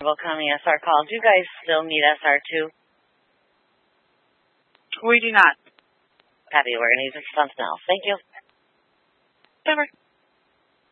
Welcoming SR call. Do you guys still need SR2? We do not. Copy. We're going to use it for something else. Thank you. Over.